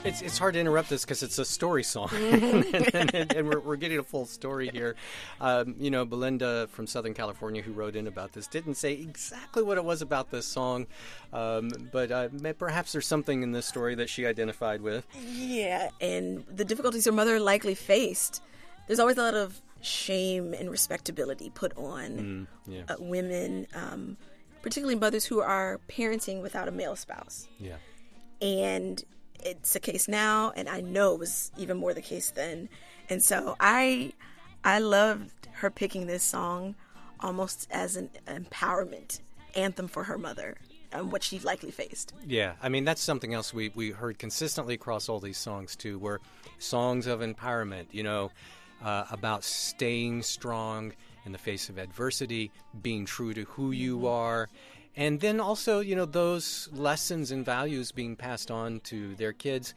It's hard to interrupt this because it's a story song, and we're getting a full story here. Belinda from Southern California, who wrote in about this, didn't say exactly what it was about this song, but perhaps there's something in this story that she identified with. Yeah, and the difficulties her mother likely faced. There's always a lot of shame and respectability put on women, particularly mothers who are parenting without a male spouse. Yeah. And it's a case now, and I know it was even more the case then. And so I loved her picking this song almost as an empowerment anthem for her mother and what she likely faced. Yeah, I mean, that's something else we heard consistently across all these songs, too, were songs of empowerment, about staying strong in the face of adversity, being true to who you are. And then also, those lessons and values being passed on to their kids,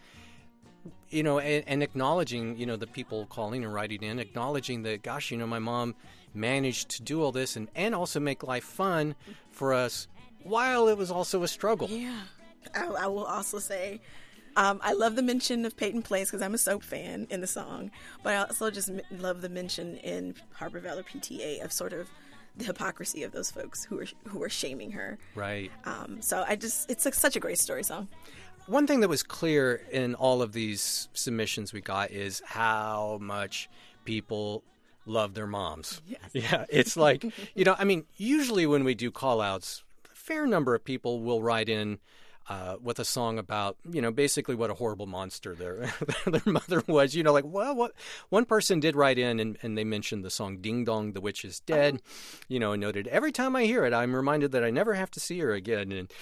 and acknowledging, the people calling and writing in, acknowledging that, gosh, my mom managed to do all this and also make life fun for us while it was also a struggle. Yeah. I will also say, I love the mention of Peyton Place because I'm a soap fan in the song, but I also just love the mention in Harbor Valor PTA of sort of the hypocrisy of those folks who are shaming her. Right. So it's such a great story song. One thing that was clear in all of these submissions we got is how much people love their moms. Yes. Yeah, it's like, usually when we do call-outs, a fair number of people will write in with a song about, basically what a horrible monster their mother was. What one person did write in and they mentioned the song Ding Dong, the Witch is Dead, and noted, every time I hear it, I'm reminded that I never have to see her again. And,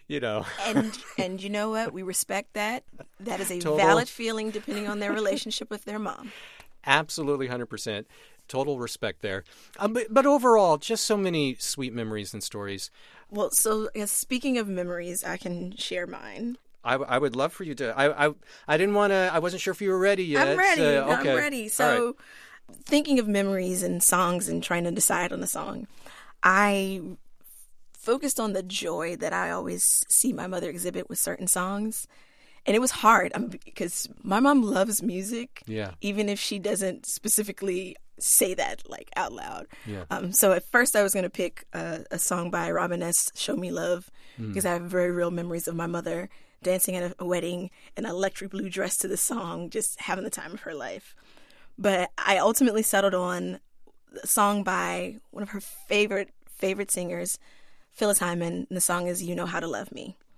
And you know what? We respect that. That is a Total. valid feeling depending on their relationship with their mom. Absolutely, 100%. Total respect there. But overall, just so many sweet memories and stories. Well, so speaking of memories, I can share mine. I would love for you to. I didn't want to. I wasn't sure if you were ready yet. I'm ready. Okay. I'm ready. So, thinking of memories and songs and trying to decide on a song, I focused on the joy that I always see my mother exhibit with certain songs. And it was hard because my mom loves music, even if she doesn't specifically say that out loud. Yeah. So at first I was going to pick a song by Robin S., Show Me Love, because I have very real memories of my mother dancing at a wedding in an electric blue dress to the song, just having the time of her life. But I ultimately settled on a song by one of her favorite singers, Phyllis Hyman, and the song is You Know How to Love Me.